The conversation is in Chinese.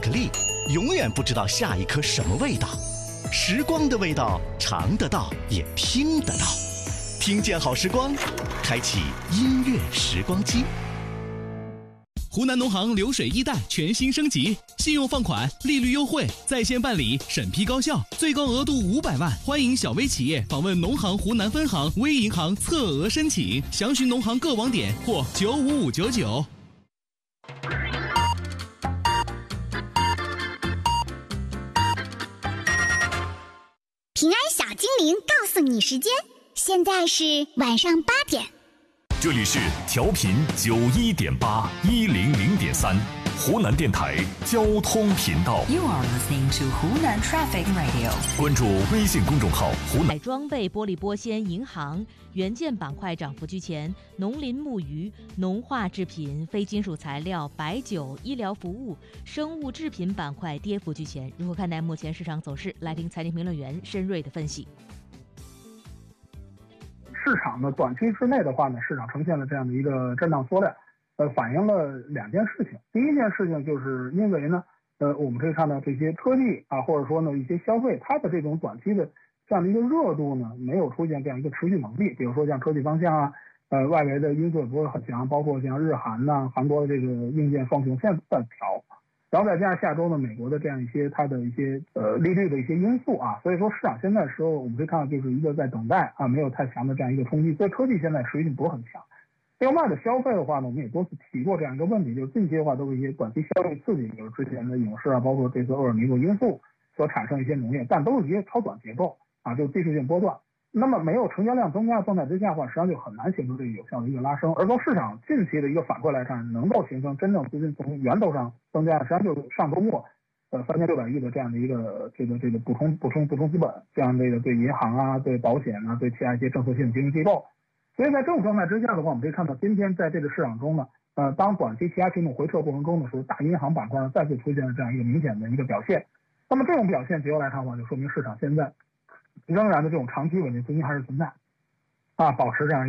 克力，永远不知道下一颗什么味道。时光的味道，尝得到，也听得到。听见好时光，开启音乐时光机。湖南农行流水1贷全新升级，信用放款，利率优惠，在线办理，审批高效，最高额度500万。欢迎小微企业访问农行湖南分行、微银行测额申请，详询农行各网点或95599。 平安小精灵告诉你时间，现在是晚上8点。 这里是调频91.8 100.3，湖南电台交通频道。 You are listening to 湖南 Traffic Radio。 关注微信公众号湖南。 装备、玻璃玻纤、银行、元件板块涨幅居前，农林牧渔、农化制品、非金属材料、白酒、医疗服务、生物制品板块跌幅居前。如何看待目前市场走势？来听财经评论员申瑞的分析。 市场的短期之内的话呢，市场呈现了这样的一个震荡缩量，反映了2件事情。第一件事情就是因为呢，我们可以看到这些科技啊，或者说呢一些消费，它的这种短期的这样的一个热度呢，没有出现这样一个持续猛烈。比如说像科技方向啊，外围的因素也不是很强，包括像日韩呐、韩国的这个硬件双雄现在在调。然后再加上下周呢，美国的这样一些它的一些利率的一些因素啊，所以说市场现在的时候我们可以看到就是一个在等待啊，没有太强的这样一个冲击，所以科技现在持续性不是很强。另外的消费的话呢，我们也多次提过这样一个问题，就是近期的话都是一些短期消费刺激，比如之前的影视啊，包括这次厄尔尼诺因素所产生一些农业，但都是一些超短结构啊，就技术性波段。那么没有成交量增加的状态之下的话，实际上就很难形成这个有效的一个拉升。而从市场近期的一个反馈来看，能够形成真正资金从源头上增加，实际上就是上周末3600亿的这样的一个这个补充资本，这样这个对银行啊、对保险啊、对其他一些政策性金融机构。所以在这种状态之下的话，我们可以看到今天在这个市场中呢，当短期其他品种回撤过程中的时候，大银行板块呢再次出现了这样一个明显的一个表现。那么这种表现结合来看的话，就说明市场现在仍然的这种长期稳定资金还是存在，啊，保持这样